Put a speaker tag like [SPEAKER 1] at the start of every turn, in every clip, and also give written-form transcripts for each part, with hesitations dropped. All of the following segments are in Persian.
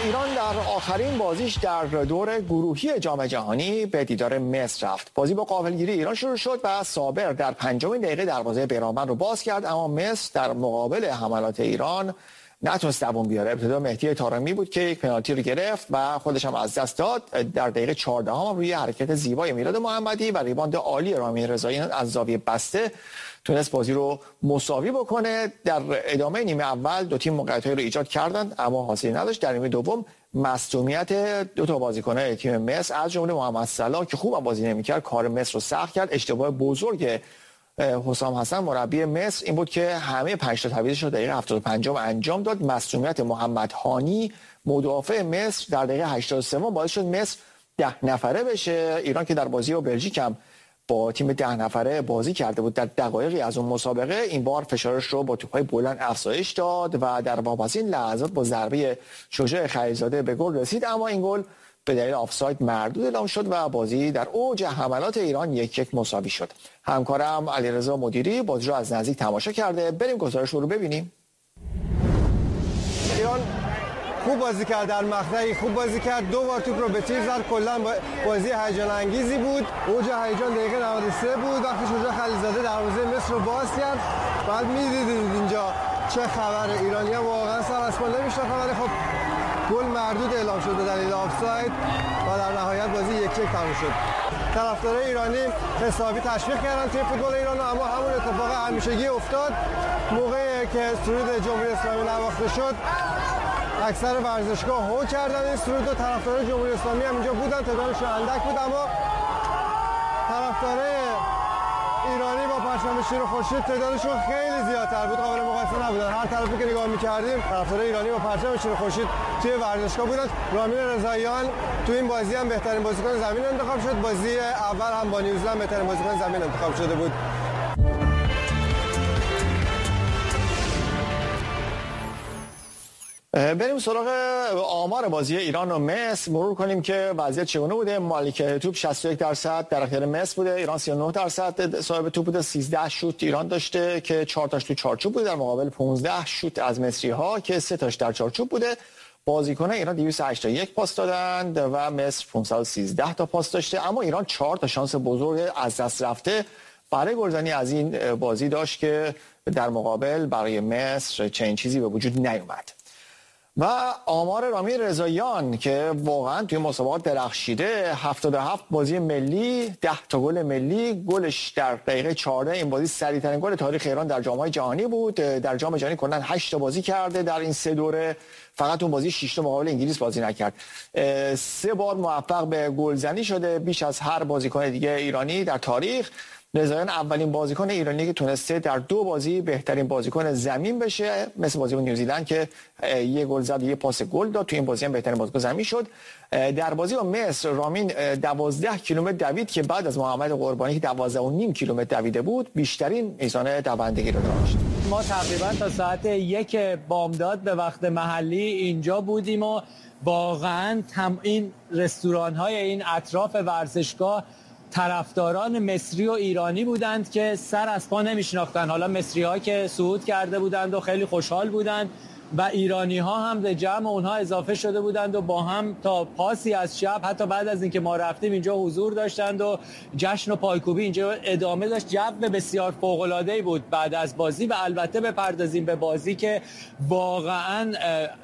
[SPEAKER 1] ایران در آخرین بازیش در دور گروهی جام جهانی به دیدار مصر رفت. بازی با غافلگیری ایران شروع شد و صابر در 5مین دقیقه دروازه بیرانوند رو باز کرد، اما مصر در مقابل حملات ایران نتونست دووم بیاره. ابتدا مهدی طارمی بود که یک پنالتی رو گرفت و خودش هم از دست داد. در دقیقه 14 هم روی حرکت زیبای میلاد محمدی و ریباند عالی رامین رضایی از زاویه بسته تونست بازی رو مساوی بکنه. در ادامه نیمه اول دو تیم موقعیت‌هایی رو ایجاد کردند اما حاصلی نداشت. در نیمه دوم مصدومیت دو تا بازیکن تیم مصر از جمله محمد صلاح که خوب بازی نمی‌کرد کار مصر رو سخت کرد. اشتباه بزرگ حسام حسن مربی مصر این بود که همه 5 تا تعویضش رو دقیقه 75 انجام داد. مصدومیت محمد هانی مدافع مصر در دقیقه 83 باعث شد مصر 10 نفره بشه. ایران که در بازی با بلژیک هم با تیم 10 نفره بازی کرده بود در دقایقی از اون مسابقه، این بار فشارش رو با توپ‌های بلند افزایش داد و در واپسین لحظات با ضربه شجاع خلیلزاده به گل رسید، اما این گل به دلیل آفساید مردود اعلام شد و بازی در اوج حملات ایران 1-1 مساوی شد. همکارم علیرضا مدیری بازی رو از نزدیک تماشا کرده. بریم گزارش رو ببینیم.
[SPEAKER 2] ایران خوب بازی کرد، در مقطعی خوب بازی کرد، 2 بار توپ رو به تیر زد. کلا بازی هیجان انگیزی بود. اوج هیجان دقیقه 93 بود وقتی شجاع خلیلزاده دروازه مصر رو باز کرد. بعد می‌دیدید اینجا چه خبره، ایرانی‌ها واقعا سر از پا نمی‌شناختن، ولی خب گل مردود اعلام شد به دلیل آفساید و در نهایت بازی 1-1 تموم شد. طرفدارای ایرانی حسابی تشویق کردن توی فوتبال ایران، اما همون اتفاق همیشگی افتاد. موقعی که سرود جمهوری اسلامی نواخته شد اکثر ورزشگاه هو کردن این سرود و طرفدارای جمهوری اسلامی هم اینجا بودن، تعدادشون اندک بود، اما طرفدارای ایرانی با پرچم شیر و خورشید تعدادشون خیلی زیادتر بود، قابل مقایسه نبودن. هر طرفی که نگاه می‌کردیم طرفدارای ایرانی با پرچم شیر و خورشید توی ورزشگاه بودن. رامین رضاییان تو این بازی هم بهترین بازیکن زمین انتخاب شد. بازی اول هم با نیوزلند بهترین بازیکن زمین انتخاب شده بود.
[SPEAKER 1] بریم سراغ آمار بازی ایران و مصر، مرور کنیم که وضعیت چگونه بوده. مالکیت توپ 61% در اختیار مصر بوده، ایران 39% صاحب توپ بوده. 13 شوت ایران داشته که 4 تاش تو چارچوب بوده، در مقابل 15 شوت از مصری‌ها که 3 تاش در چارچوب بوده. بازیکنان ایران 281 پاس دادند و مصر 513 تا پاس داشته، اما ایران 4 تا شانس بزرگ از دست رفته برای گلزنی از این بازی داشت که در مقابل برای مصر چنین چیزی به وجود نیومد. و آمار رامین رضاییان که واقعا توی مسابقات درخشیده، 77 بازی ملی، 10 تا گل ملی، گلش در دقیقه 14 این بازی سریع‌ترین گل تاریخ ایران در جام‌های جهانی بود. در جام جهانی کلاً 8 تا بازی کرده در این 3 دوره، فقط اون بازی 6 تا مقابل انگلیس بازی نکرد. 3 بار موفق به گلزنی شده، بیش از هر بازیکن دیگه ایرانی در تاریخ. رضاییان اولین بازیکن ایرانی که تونسته در 2 بازی بهترین بازیکن زمین بشه، مثل بازی با نیوزیلند که 1 گل زد و 1 پاس گل داد، تو این بازی هم بهترین بازیکن زمین شد. در بازی با مصر رامین 12 کیلومتر دوید که بعد از محمد قربانی که 12.5 کیلومتر دویده بود بیشترین میزان دوندگی رو داشت.
[SPEAKER 3] ما تقریبا تا ساعت 1 بامداد به وقت محلی اینجا بودیم و واقعا این رستوران‌های این اطراف ورزشگاه طرفداران مصری و ایرانی بودند که سر از پا نمیشناختن. حالا مصری‌ها که صعود کرده بودند و خیلی خوشحال بودند و ایرانی‌ها هم به جمع اونها اضافه شده بودند و با هم تا پاسی از شب، حتی بعد از اینکه ما رفتیم، اینجا حضور داشتند و جشن و پایکوبی اینجا ادامه داشت. جو بسیار فوق‌العاده‌ای بود بعد از بازی. و البته بپردازیم به بازی که واقعاً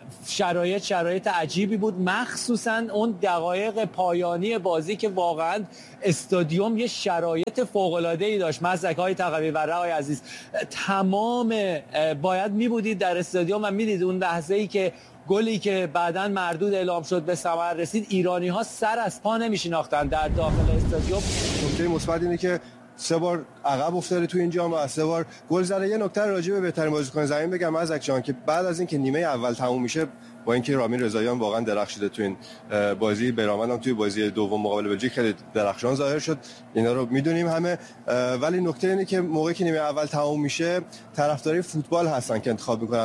[SPEAKER 3] شرایط عجیبی بود، مخصوصاً اون دقایق پایانی بازی که واقعاً استادیوم یه شرایط فوق‌العاده‌ای داشت. مزدک‌های تقوی و رای عزیز تمام باید می‌بودید در استادیوم و می‌دید اون لحظه‌ای که گلی که بعداً مردود اعلام شد به ثمر رسید، ایرانی‌ها سر از پا نمی‌شناختن در داخل استادیوم.
[SPEAKER 2] نکته مثبت اینه که 3 بار عقب افتاده تو این جام و 3 بار گل زده. یه نکته راجع به بهترین بازیکن زمین بگم مزدک جان که بعد از اینکه نیمه اول تموم میشه، با اینکه رامین رضاییان واقعا درخشیده تو این بازی، بیرانوند هم توی بازی دوم مقابل بلژیک خیلی درخشان ظاهر شد، اینا رو میدونیم همه، ولی نکته اینه که موقعی که نیمه اول تموم میشه طرفدارای فوتبال هستن که انتخاب میکنن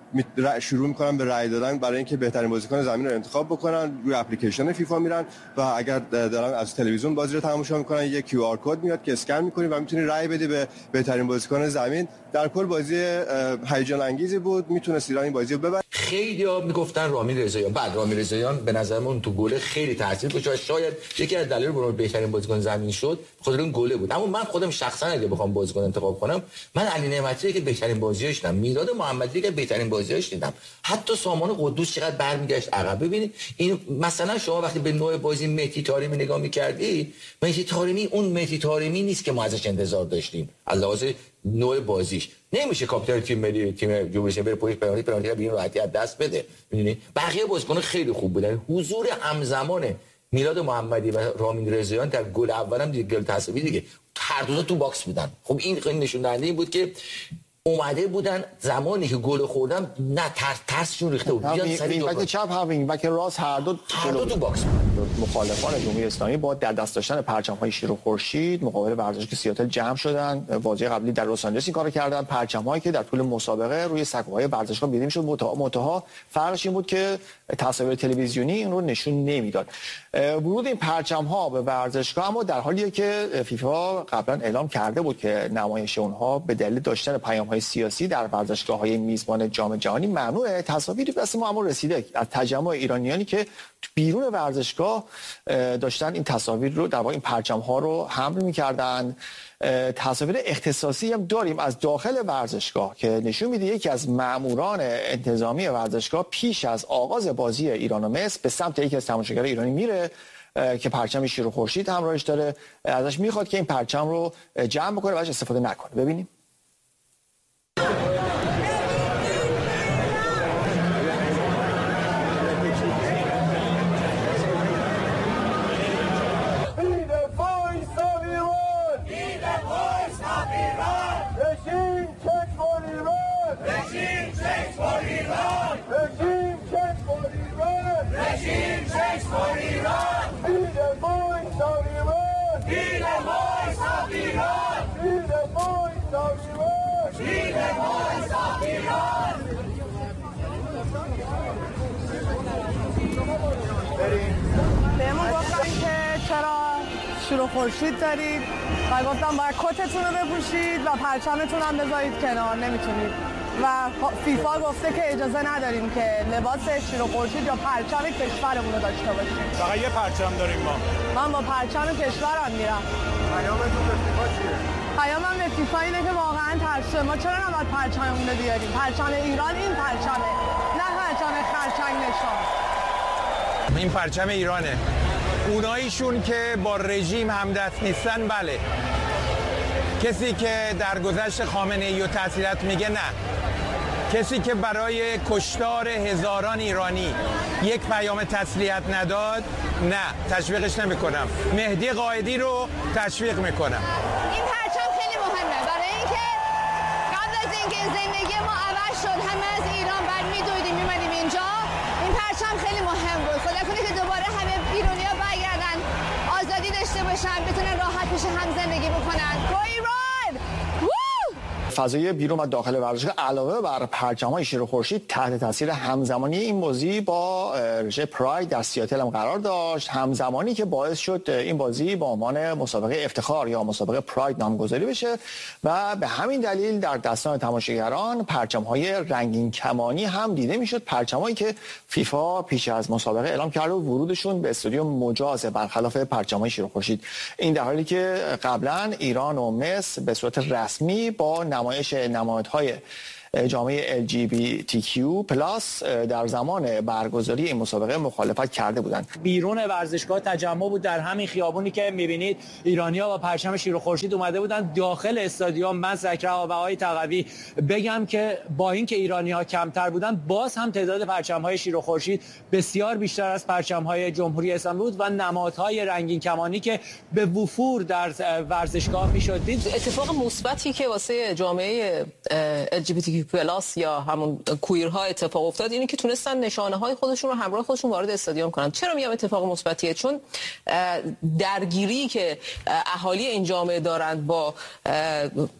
[SPEAKER 2] شروع میکنن به رأی دادن برای اینکه بهترین بازیکن زمین رو انتخاب بکنن. روی اپلیکیشن فیفا میرن و اگر دارن از تلویزیون بازی رو تماشا میکنن یک QR کد میاد که اسکن میکنی و میتونی رأی بدی به بهترین بازیکن زمین. در کل بازی هیجان انگیزی بود، میتونست ایران این بازی رو ببره.
[SPEAKER 4] خیلی‌ها میگفتن رامین رضاییان، بعد رامین رضاییان به نظرمون تو گل خیلی تاثیر گذاشت، شاید یکی از دلایل برای بهترین بازیکن زمین شد خاطر اون گله بود. اما من خودم شخصا اگه بخوام بازیکن انتخاب کنم، من علی نعمتی که بهترین بازیش دیدم، میلاد محمدی که بهترین بازیش دیدم، حتی سامان قدوس چقدر برمیگشت عقب. ببینید این مثلا شما وقتی به نوع بازی مهدی طارمی نگاه می‌کردی، مهدی طارمی اون مهدی طارمی نیست که ما ازش انتظار داشتیم. از لحاظ نوع بازیش نمیشه کاپیتان تیم ملی تیم جمهوری بره پشت پنالتی به این راحتی از دست بده. میدونی بقیه بازیکن‌ها خیلی خوب بودن. حضور همزمان میلاد محمدی و رامین رضاییان در گل اولم دیگه گل تساوی دیگه هر دو تو باکس بودن. خب این خیلی نشون دهنده این بود که اومده بودن زمانی که گل خوردن نه ترسشون ریخته بود.
[SPEAKER 1] وینگ چپ هم وینگ بک راست هر دو
[SPEAKER 4] تو باکس.
[SPEAKER 1] مخالفان جمهوری اسلامی با در دست داشتن پرچم‌های شیر و خورشید مقابل ورزشگاه سیاتل جمع شدن. بازی قبلی در لس آنجلس این کارو کردن. پرچم‌هایی که در طول مسابقه روی سکوهای ورزشگاه دیده می‌شد، منتها فرقش این بود که تصاویر تلویزیونی این رو نشون نمیداد. ورود این پرچم‌ها به ورزشگاه اما در حالیه که فیفا قبلا اعلام کرده بود که نمایش اونها به دلیل داشتن پیام‌های سیاسی در ورزشگاه‌های میزبان جام جهانی ممنوعه. تصاویری به دست ما اما رسیده از تجمع ایرانیانی که بیرون ورزشگاه داشتن این تصاویر رو در واقع این پرچم‌ها رو حمل می‌کردن. تصاویر اختصاصی هم داریم از داخل ورزشگاه که نشون میده یکی از ماموران انتظامی ورزشگاه پیش از آغاز بازی ایران و مصر به سمت یکی از تماشاگران ایرانی میره که پرچم شیر و خورشید همراهش داره، ازش میخواد که این پرچم رو جمع بکنه و ازش استفاده نکنه. ببینیم.
[SPEAKER 5] بهمون گفتن که چرا شیر و خورشید دارید و گفتم باید کتتون رو بپوشید و پرچمتون هم بذارید کنار، نمیتونید و فیفا گفته که اجازه نداریم که لباس شیر و خورشید یا پرچم کشورمون رو داشته باشیم.
[SPEAKER 6] فقط یه پرچم داریم ما.
[SPEAKER 5] من با پرچم کشورم میرم.
[SPEAKER 2] پیامتون به فیفا چیه؟
[SPEAKER 5] پیامم به فیفا اینه که واقعا ترسه. ما چرا نباید پرچممون رو بیاریم؟ پرچم ایران این پرچمه، نه پرچم خرچنگ نشان.
[SPEAKER 6] این پرچم ایرانه. اوناییشون که با رژیم همدست نیستن بله. کسی که در گذشت خامنه‌ای و تحصیلات میگه نه. کسی که برای کشتار هزاران ایرانی یک پیام تسلیت نداد نه، تشویقش نمیکنم. مهدی قائدی رو تشویق میکنم.
[SPEAKER 7] این پرچم خیلی مهمه برای اینکه قبل از اینکه زندگی ما عوض شد همه از ایران برمی‌دویدیم می‌مدیم اینجا. این پرچم خیلی مهم بود. خدا کنه که دوباره همه ایرانی‌ها برگردن، آزادی داشته باشن، بتونن راحت پیش هم زندگی بکنن. گو ایران!
[SPEAKER 1] فضای بیرون و داخل ورزشگاه علاوه بر پرچم‌های شیر و خورشید تحت تاثیر همزمانی این بازی با رژه پراید در سیاتل هم قرار داشت، همزمانی که باعث شد این بازی با عنوان مسابقه افتخار یا مسابقه پراید نامگذاری بشه و به همین دلیل در دستان تماشاگران پرچم‌های رنگین کمانی هم دیده میشد. پرچم‌هایی که فیفا پیش از مسابقه اعلام کرده و ورودشون به استادیوم مجازه برخلاف پرچم‌های شیر و خورشید. این در حالی که قبلا ایران و مصر به صورت رسمی با نمایش‌های جامعه LGBTQ+ در زمان برگزاری این مسابقه مخالفت کرده بودند.
[SPEAKER 3] بیرون ورزشگاه تجمع بود در همین خیابونی که می‌بینید ایرانی‌ها با پرچم شیر و خورشید اومده بودن داخل استادیوم. من ذکر آقای تقوی بگم که با اینکه ایرانی‌ها کمتر بودن باز هم تعداد پرچم‌های شیر و خورشید بسیار بیشتر از پرچم‌های جمهوری اسلامی بود و نمادهای رنگین کمانی که به وفور در ورزشگاه می‌شد دید.
[SPEAKER 8] اتفاق مثبتی که واسه جامعه LGBTQ+ یا همون کویرها اتفاق افتاد اینه که تونستن نشانه‌های خودشون رو همراه خودشون وارد استادیوم کنن. چرا میگم اتفاق مثبتیه؟ چون درگیری که اهالی این جامعه دارن با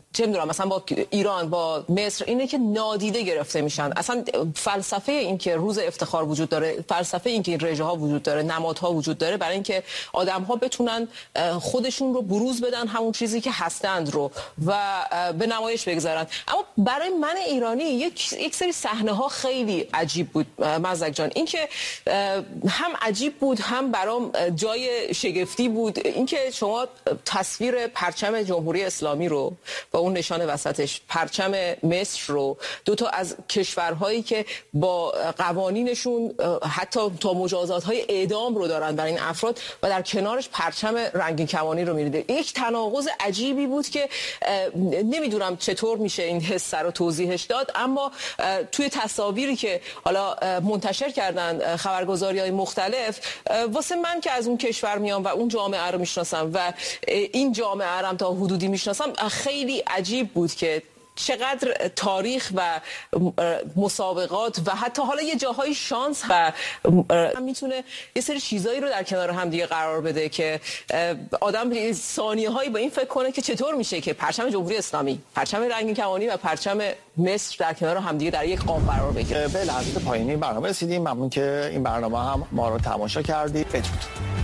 [SPEAKER 8] چه می‌دونم مثلا با ایران با مصر اینه که نادیده گرفته میشن. اصلا فلسفه این که روز افتخار وجود داره، فلسفه این که این رژه‌ها وجود داره، نمادها وجود داره برای اینکه آدم‌ها بتونن خودشون رو بروز بدن، همون چیزی که هستند رو و به نمایش بگذارن. اما برای من ایرانی یک سری صحنه‌ها خیلی عجیب بود مزدک جان. این که هم عجیب بود هم برام جای شگفتی بود اینکه شما تصویر پرچم جمهوری اسلامی رو با اون نشان وسطش، پرچم مصر رو، دو تا از کشورهایی که با قوانینشون حتی تا مجازات‌های اعدام رو دارن برای این افراد و در کنارش پرچم رنگین کمانی رو می‌دید. یک تناقض عجیبی بود که نمیدونم چطور میشه این حس رو توضیحش داد، اما توی تصاویری که حالا منتشر کردن خبرگزاری‌های مختلف، واسه من که از اون کشور میام و اون جامعه رو میشناسم و این جامعه رو هم تا حدودی میشناسم، خیلی عجیب بود که چقدر تاریخ و مسابقات و حتی حالا یه جاهای شانس و میتونه یه سری چیزایی رو در کنار هم دیگه قرار بده که آدم ثانیه‌هایی با این فکر کنه که چطور میشه که پرچم جمهوری اسلامی، پرچم رنگین کمانی و پرچم مصر در کنار هم دیگه در یک قاب قرار بگیره.
[SPEAKER 1] به لحظه پایانی برنامه رسیدیم. ممنون که این برنامه هم ما رو تماشا کردید. بدرود.